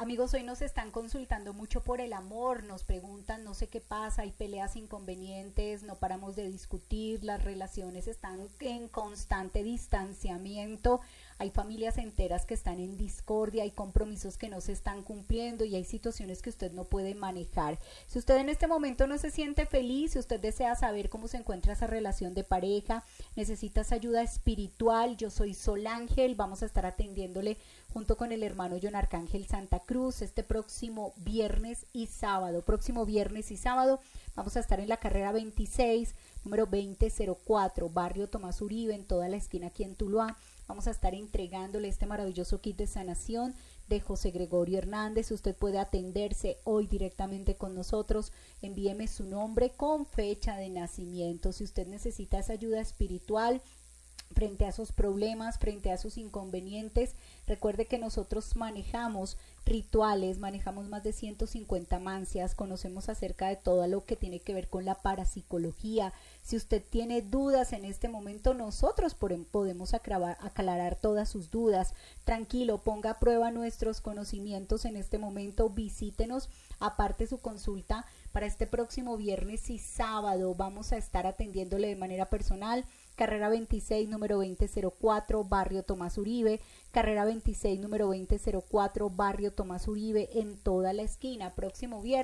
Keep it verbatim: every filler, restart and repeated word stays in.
Amigos, hoy nos están consultando mucho por el amor, nos preguntan, no sé qué pasa, hay peleas inconvenientes, no paramos de discutir, las relaciones están en constante distanciamiento, hay familias enteras que están en discordia, hay compromisos que no se están cumpliendo y hay situaciones que usted no puede manejar. Si usted en este momento no se siente feliz, si usted desea saber cómo se encuentra esa relación de pareja, necesitas ayuda espiritual, yo soy Sol Ángel, vamos a estar atendiéndole junto con el hermano John Arcángel Santa Cruz este próximo viernes y sábado. Próximo viernes y sábado vamos a estar en la carrera veintiséis, número veinte cero cuatro, barrio Tomás Uribe, en toda la esquina aquí en Tuluá. Vamos a estar entregándole este maravilloso kit de sanación de José Gregorio Hernández. Usted puede atenderse hoy directamente con nosotros. Envíeme su nombre con fecha de nacimiento. Si usted necesita esa ayuda espiritual frente a esos problemas, frente a esos inconvenientes, recuerde que nosotros manejamos rituales, manejamos más de ciento cincuenta mancias, conocemos acerca de todo lo que tiene que ver con la parapsicología. Si usted tiene dudas en este momento, nosotros podemos aclarar, aclarar todas sus dudas. Tranquilo, ponga a prueba nuestros conocimientos en este momento, visítenos, aparte su consulta para este próximo viernes y sábado. Vamos a estar atendiéndole de manera personal. Carrera veintiséis, número veinte cero cuatro, barrio Tomás Uribe. Carrera veintiséis, número veinte cero cuatro, barrio Tomás Uribe, en toda la esquina. Próximo viernes.